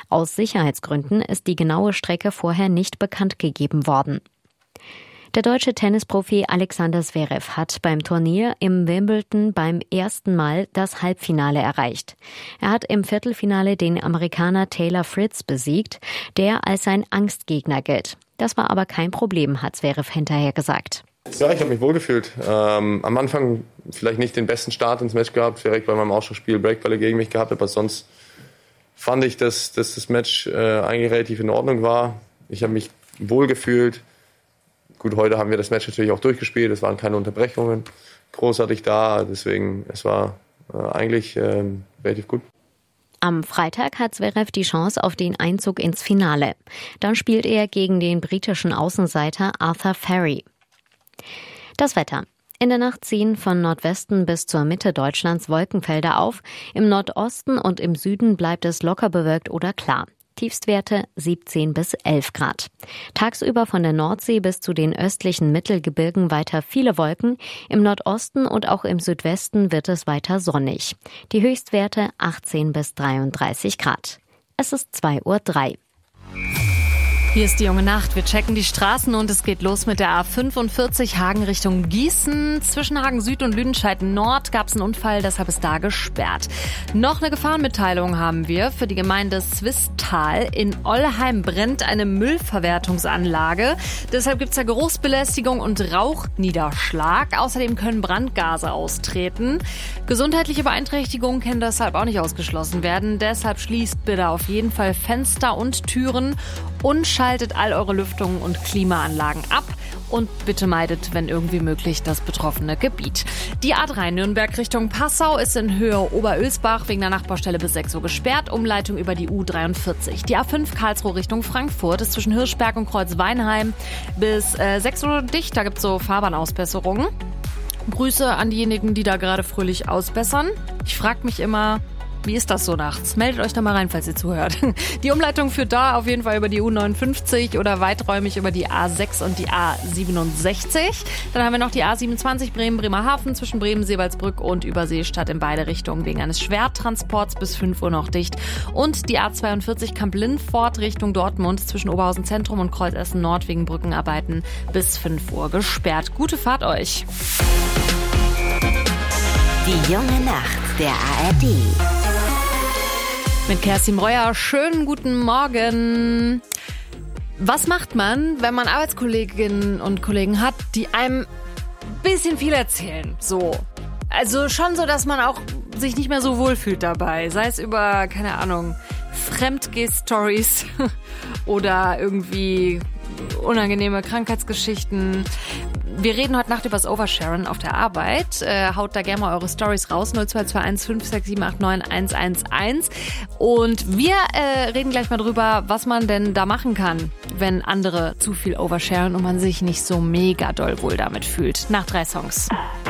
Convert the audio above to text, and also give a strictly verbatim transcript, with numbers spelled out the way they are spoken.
Aus Sicherheitsgründen ist die genaue Strecke vorher nicht bekannt gegeben worden. Der deutsche Tennisprofi Alexander Zverev hat beim Turnier im Wimbledon beim ersten Mal das Halbfinale erreicht. Er hat im Viertelfinale den Amerikaner Taylor Fritz besiegt, der als sein Angstgegner gilt. Das war aber kein Problem, hat Zverev hinterher gesagt. Ja, ich habe mich wohlgefühlt. Ähm, am Anfang vielleicht nicht den besten Start ins Match gehabt, direkt bei meinem Ausschlussspiel Breakbälle gegen mich gehabt, aber sonst fand ich, dass, dass das Match äh, eigentlich relativ in Ordnung war. Ich habe mich wohlgefühlt. Gut, heute haben wir das Match natürlich auch durchgespielt, es waren keine Unterbrechungen großartig da, deswegen es war äh, eigentlich äh, relativ gut. Am Freitag hat Zverev die Chance auf den Einzug ins Finale. Dann spielt er gegen den britischen Außenseiter Arthur Ferry. Das Wetter. In der Nacht ziehen von Nordwesten bis zur Mitte Deutschlands Wolkenfelder auf. Im Nordosten und im Süden bleibt es locker bewölkt oder klar. Tiefstwerte siebzehn bis elf Grad. Tagsüber von der Nordsee bis zu den östlichen Mittelgebirgen weiter viele Wolken. Im Nordosten und auch im Südwesten wird es weiter sonnig. Die Höchstwerte achtzehn bis dreiunddreißig Grad. Es ist zwei Uhr drei. Hier ist die junge Nacht. Wir checken die Straßen und es geht los mit der A fünfundvierzig Hagen Richtung Gießen. Zwischen Hagen Süd und Lüdenscheid Nord gab es einen Unfall, deshalb ist da gesperrt. Noch eine Gefahrenmitteilung haben wir für die Gemeinde Swisttal. In Ollheim brennt eine Müllverwertungsanlage. Deshalb gibt es da Geruchsbelästigung und Rauchniederschlag. Außerdem können Brandgase austreten. Gesundheitliche Beeinträchtigungen können deshalb auch nicht ausgeschlossen werden. Deshalb schließt bitte auf jeden Fall Fenster und Türen und schaltet all eure Lüftungen und Klimaanlagen ab und bitte meidet, wenn irgendwie möglich, das betroffene Gebiet. Die A drei Nürnberg Richtung Passau ist in Höhe Oberölsbach wegen der Nachbaustelle bis sechs Uhr gesperrt. Umleitung über die U dreiundvierzig. Die A fünf Karlsruhe Richtung Frankfurt ist zwischen Hirschberg und Kreuzweinheim bis äh, sechs Uhr dicht. Da gibt es so Fahrbahnausbesserungen. Grüße an diejenigen, die da gerade fröhlich ausbessern. Ich frage mich immer, wie ist das so nachts? Meldet euch da mal rein, falls ihr zuhört. Die Umleitung führt da auf jeden Fall über die U neunundfünfzig oder weiträumig über die A sechs und die A siebenundsechzig. Dann haben wir noch die A siebenundzwanzig Bremen-Bremerhaven zwischen Bremen-Seewaldsbrück und Überseestadt in beide Richtungen wegen eines Schwertransports bis fünf Uhr noch dicht. Und die A zweiundvierzig Kamp-Lindfort Richtung Dortmund zwischen Oberhausen Zentrum und Kreuz Essen Nord wegen Brückenarbeiten bis fünf Uhr gesperrt. Gute Fahrt euch. Die junge Nacht der A R D. Mit Kerstin Breuer, schönen guten Morgen. Was macht man, wenn man Arbeitskolleginnen und Kollegen hat, die einem ein bisschen viel erzählen? So. Also schon so, dass man auch sich nicht mehr so wohlfühlt dabei. Sei es über, keine Ahnung, Fremdgeh-Stories oder irgendwie unangenehme Krankheitsgeschichten. Wir reden heute Nacht über das Oversharen auf der Arbeit. Äh, haut da gerne mal eure Stories raus. null zwei zwei eins fünf sechs sieben acht neun eins eins eins. Und wir äh, reden gleich mal drüber, was man denn da machen kann, wenn andere zu viel oversharen und man sich nicht so mega doll wohl damit fühlt. Nach drei Songs.